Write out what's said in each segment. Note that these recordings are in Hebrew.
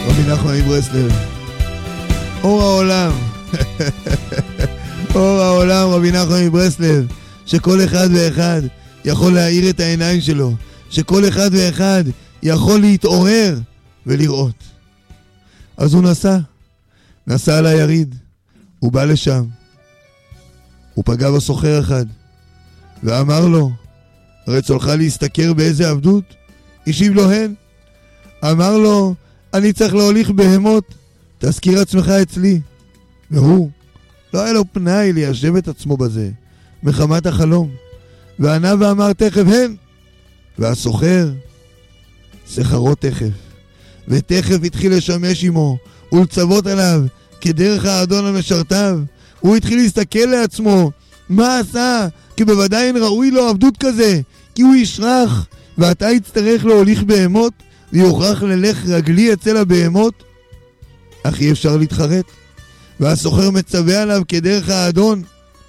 רבי נחמן מברסלב, אור העולם. אור העולם, רבי נחמן מברסלב, שכל אחד ואחד יכול להאיר את העיניים שלו, שכל אחד ואחד יכול להתעורר ולראות. אז הוא נסע על היריד, הוא בא לשם, הוא פגע בסוחר אחד ואמר לו, רצונך להסתכר באיזה עבדות? השיב לו, הן. אמר לו, אני צריך להוליך בהמות, תזכיר עצמך אצלי. והוא, לא היה לו פנאי ליישב את עצמו בזה, מחמת החלום, וענה ואמר תכף, הן. והסוחר שכרו תכף, ותכף התחיל לשמש עמו ולצוות עליו כדרך האדון המשרתיו. הוא התחיל להסתכל לעצמו מה עשה, כי בוודאי אין ראוי לו עבדות כזה, כי הוא ישרח, ואתה יצטרך להוליך בהמות ויוכרח ללך רגלי אצל הבהמות. אך אי אפשר להתחרט, והסוחר מצווה עליו כדרך האדון.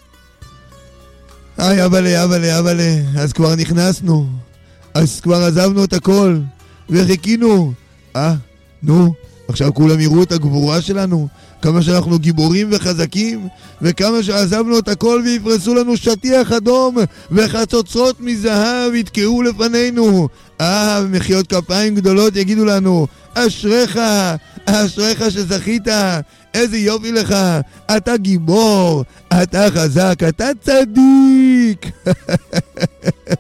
אבאלה, אז כבר נכנסנו, אז כבר עזבנו את הכל וחיכינו. נו, עכשיו כולם יראו את הגבורה שלנו, כמה שאנחנו גיבורים וחזקים, וכמה שעזבנו את הכל ויפרסו לנו שטיח אדום וחצוצרות מזהב יתקעו לפנינו. מחיאות כפיים גדולות יגידו לנו, אשריך, אשריך שזכית, איזה יופי לך, אתה גיבור, אתה חזק, אתה צדיק.